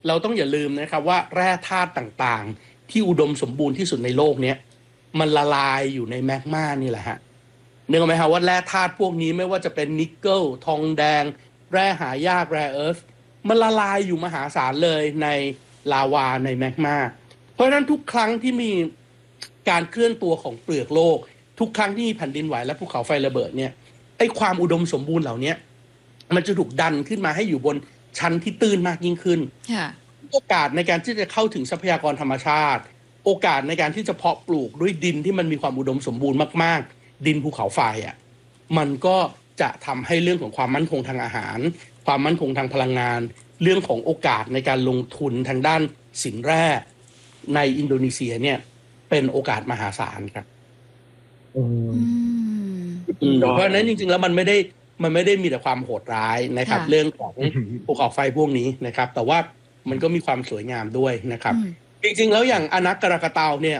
เราต้องอย่าลืมนะครับว่าแร่ธาตุต่างๆที่อุดมสมบูรณ์ที่สุดในโลกเนี้ยมันละลายอยู่ในแมกมานี่แหละฮะนึกออกไหมฮะว่าแร่ธาตุพวกนี้ไม่ว่าจะเป็นนิกเกิลทองแดงแร่หายากแร่เอิร์ธมันละลายอยู่มหาศาลเลยในลาวาในแมกมาเพราะฉะนั้นทุกครั้งที่มีการเคลื่อนตัวของเปลือกโลกทุกครั้งที่มีแผ่นดินไหวและภูเขาไฟระเบิดเนี่ยไอ้ความอุดมสมบูรณ์เหล่านี้มันจะถูกดันขึ้นมาให้อยู่บนชั้นที่ตื้นมากยิ่งขึ้นโอกาสในการที่จะเข้าถึงทรัพยากรธรรมชาติโอกาสในการที่จะเพาะปลูกด้วยดินที่มันมีความอุดมสมบูรณ์มากๆดินภูเขาไฟอ่ะมันก็จะทำให้เรื่องของความมั่นคงทางอาหารความมั่นคงทางพลังงานเรื่องของโอกาสในการลงทุนทางด้านสินแร่ในอินโดนีเซียเนี่ยเป็นโอกาสมหาศาลครับเพราะฉะนั้นจริงๆแล้วมันไม่ได้มีแต่ความโหดร้ายนะครับเรื่องของภูเขาไฟพวกนี้นะครับแต่ว่ามันก็มีความสวยงามด้วยนะครับจริงๆแล้วอย่างอนักกรากะเตาเนี่ย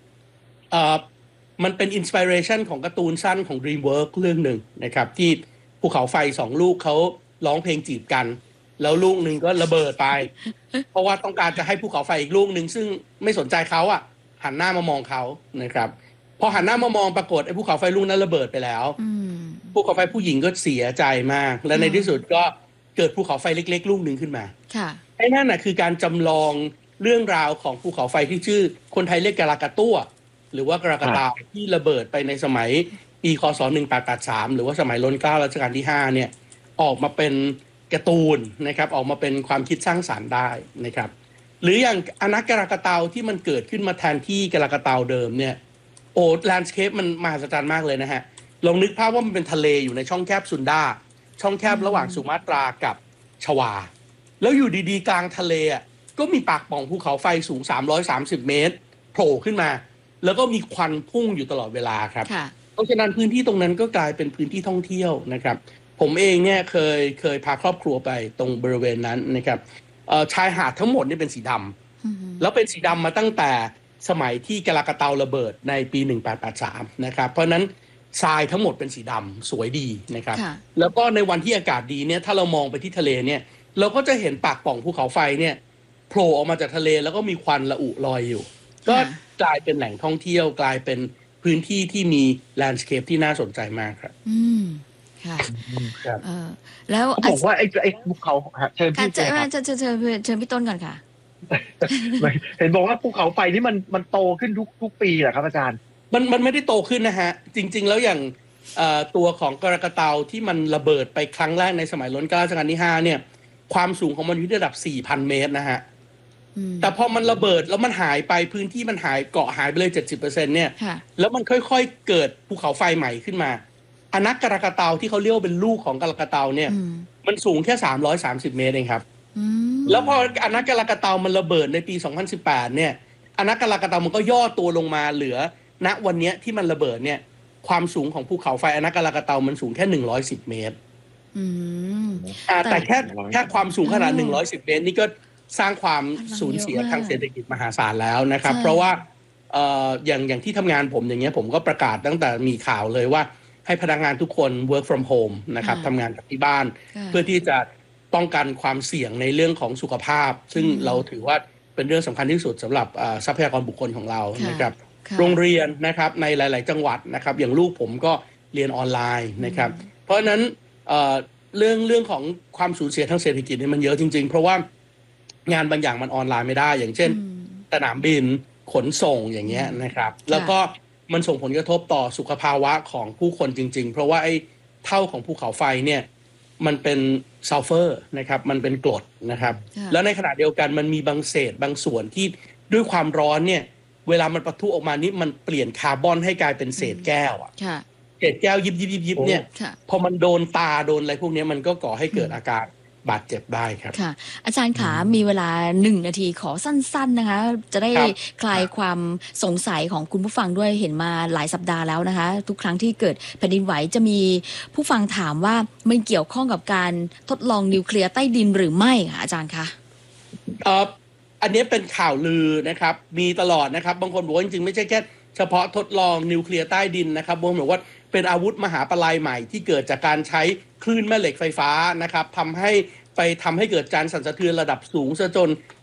มันเป็นอินสปิเรชันของการ์ตูนสั้นของ DreamWorks เรื่องหนึ่งนะครับที่ภูเขาไฟ2ลูกเขาร้องเพลงจีบกันแล้วลูกหนึ่งก็ระเบิดไปเพราะว่าต้องการจะให้ภูเขาไฟอีกลูกหนึ่งซึ่งไม่สนใจเขาอ่ะหันหน้ามามองเขานะครับพอหันหน้ามามองปรากฏไอ้ภูเขาไฟลูกนั้นระเบิดไปแล้วภูเขาไฟผู้หญิงก็เสียใจมากและในที่สุดก็เกิดภูเขาไฟเล็กๆลูกหนึ่งขึ้นมาไอ้นั่นน่ะคือการจำลองเรื่องราวของภูเขาไฟที่ชื่อคนไทยเรียกกะลากะตั้วหรือว่ากะลากะตาที่ระเบิดไปในสมัยปีคศ1883หรือว่าสมัยรัชกาลรัชกาลที่5เนี่ยออกมาเป็นการ์ตูนนะครับออกมาเป็นความคิดสร้างสรรค์ได้นะครับหรืออย่างอนักกะลากะเตาที่มันเกิดขึ้นมาแทนที่กะลากะเตาเดิมเนี่ยโอ้แลนด์สเคปมันมหัศจรรย์มากเลยนะฮะลองนึกภาพว่ามันเป็นทะเลอยู่ในช่องแคบซุนดาช่องแคบระหว่างสุมาตรากับชวาแล้วอยู่ดีๆกลางทะเลอ่ะก็มีปากป่องภูเขาไฟสูง330เมตรโผล่ขึ้นมาแล้วก็มีควันพุ่งอยู่ตลอดเวลาครับเพราะฉะนั้นพื้นที่ตรงนั้นก็กลายเป็นพื้นที่ท่องเที่ยวนะครับผมเองเนี่ยเคยพาครอบครัวไปตรงบริเวณนั้นนะครับชายหาดทั้งหมดนี่เป็นสีดำแล้วเป็นสีดำมาตั้งแต่สมัยที่กะลากะเตาระเบิดในปี1883นะครับเพราะนั้นทรายทั้งหมดเป็นสีดำสวยดีนะครับแล้วก็ในวันที่อากาศดีเนี่ยถ้าเรามองไปที่ทะเลเนี่ยเราก็จะเห็นปากป่องภูเขาไฟเนี่ยโผล่ออกมาจากทะเลแล้วก็มีควันละอุลอยอยู่ก็กลายเป็นแหล่งท่องเที่ยวกลายเป็นพื้นที่ที่มีแลนด์สเคปที่น่าสนใจมากครับค่ะแล้วบอกว่าไอ้ภูเขาเชิญพี่เชิญพี่ต้นก่อนค่ะเห็นบอกว่าภูเขาไฟนี่มันโตขึ้นทุกปีเหรอครับอาจารย์มันไม่ได้โตขึ้นนะฮะจริงๆแล้วอย่างตัวของกระกะเตาที่มันระเบิดไปครั้งแรกในสมัยรัชกาลที่5เนี่ยความสูงของมันอยู่ที่ระดับ 4,000 เมตรนะฮะแต่พอมันระเบิดแล้วมันหายไปพื้นที่มันหายเกาะหายไปเลย 70% เนี่ยแล้วมันค่อยๆเกิดภูเขาไฟใหม่ขึ้นมาอนักกระกะเตาที่เขาเรียกว่าเป็นลูกของกระกะเตาเนี่ยมันสูงแค่330 เมตรเองครับแล้วพออนักกระกะเตามันระเบิดในปี2018เนี่ยอนักกระกะเตามันก็ย่อตัวลงมาเหลือณวันนี้ที่มันระเบิดเนี่ยความสูงของภูเขาไฟอนักกระกะเตามันสูงแค่110 เมตรแต่แค่ความสูงขนาด110 เมตรนี่ก็สร้างความสูญเสียทางเศรษฐกิจมหาศาลแล้วนะครับเพราะว่าอย่างที่ทำงานผมอย่างเงี้ยผมก็ประกาศตั้งแต่มีข่าวเลยว่าให้พนักงานทุกคน work from home นะครับทำงานจากที่บ้านเพื่อที่จะป้องกันความเสี่ยงในเรื่องของสุขภาพซึ่งเราถือว่าเป็นเรื่องสำคัญที่สุดสำหรับทรัพยากรบุคคลของเรานะครับโรงเรียนนะครับในหลายๆจังหวัดนะครับอย่างลูกผมก็เรียนออนไลน์นะครับเพราะฉะนั้นเรื่องของความสูญเสียทางเศรษฐกิจนี่มันเยอะจริงๆเพราะว่างานบางอย่างมันออนไลน์ไม่ได้อย่างเช่นสนามบินขนส่งอย่างเงี้ยนะครับแล้วก็มันส่งผลกระทบต่อสุขภาวะของผู้คนจริงๆเพราะว่าไอ้เท่าของภูเขาไฟเนี่ยมันเป็นซัลเฟอร์นะครับมันเป็นกรดนะครับแล้วในขณะเดียวกันมันมีบางเศษบางส่วนที่ด้วยความร้อนเนี่ยเวลามันปะทุออกมานี่มันเปลี่ยนคาร์บอนให้กลายเป็นเศษแก้วอ่ะเศษแก้วยิบเนี่ยพอมันโดนตาโดนอะไรพวกนี้มันก็ก่อให้เกิดอาการบาดเจ็บได้ครับค่ะอาจารย์ขามีเวลา1 นาทีขอสั้นๆนะคะจะได้คลายความสงสัยของคุณผู้ฟังด้วยเห็นมาหลายสัปดาห์แล้วนะคะทุกครั้งที่เกิดแผ่นดินไหวจะมีผู้ฟังถามว่ามันเกี่ยวข้องกับการทดลองนิวเคลียร์ใต้ดินหรือไม่ค่ะอาจารย์คะอันนี้เป็นข่าวลือนะครับมีตลอดนะครับบางคนบอกว่าจริงๆไม่ใช่แค่เฉพาะทดลองนิวเคลียร์ใต้ดินนะครับบางคนบอกว่าเป็นอาวุธมหาปลายใหม่ที่เกิดจากการใช้คลื่นแม่เหล็กไฟฟ้านะครับทำให้เกิดการสั่นสะเทือนระดับสูงซะจน